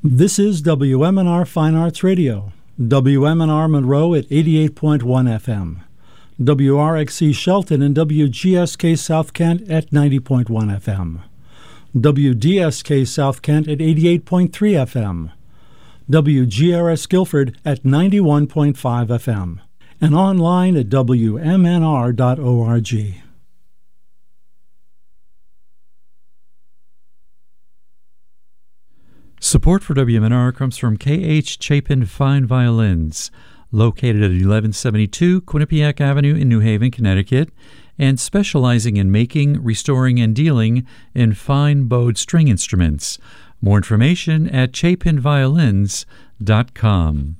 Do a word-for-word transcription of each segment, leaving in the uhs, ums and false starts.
This is W M N R Fine Arts Radio, W M N R Monroe at eighty-eight point one F M, W R X C Shelton and W G S K South Kent at ninety point one F M, W D S K South Kent at eighty-eight point three F M, W G R S Guilford at ninety-one point five F M, and online at W M N R dot org. Support for W M N R comes from K H Chapin Fine Violins, located at eleven seventy-two Quinnipiac Avenue in New Haven, Connecticut, and specializing in making, restoring, and dealing in fine bowed string instruments. More information at chapin violins dot com.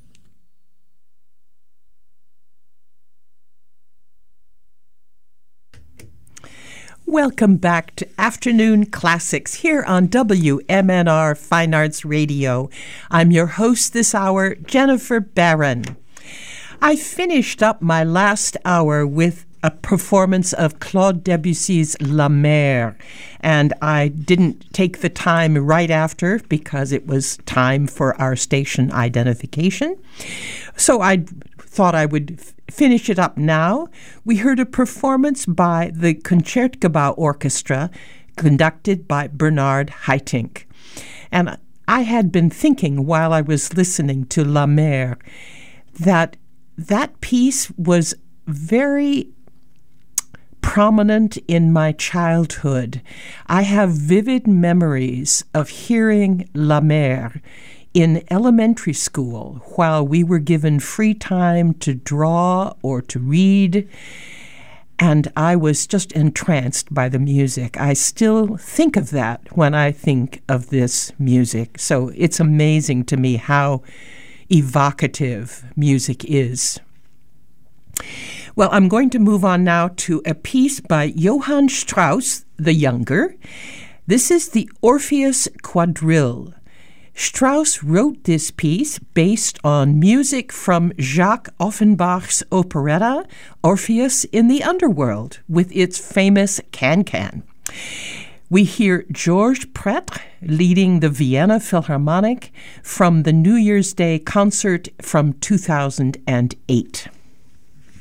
Welcome back to Afternoon Classics here on W M N R Fine Arts Radio. I'm your host this hour, Jennifer Barron. I finished up my last hour with a performance of Claude Debussy's La Mer, and I didn't take the time right after because it was time for our station identification. So I thought I would f- finish it up now. We heard a performance by the Concertgebouw Orchestra, conducted by Bernard Haitink. And I had been thinking while I was listening to La Mer that that piece was very prominent in my childhood. I have vivid memories of hearing La Mer in elementary school while we were given free time to draw or to read, and I was just entranced by the music. I still think of that when I think of this music. So it's amazing to me how evocative music is. Well, I'm going to move on now to a piece by Johann Strauss the Younger. This is the Orpheus Quadrille. Strauss wrote this piece based on music from Jacques Offenbach's operetta Orpheus in the Underworld, with its famous can-can. We hear Georges Prêtre leading the Vienna Philharmonic from the New Year's Day concert from two thousand eight.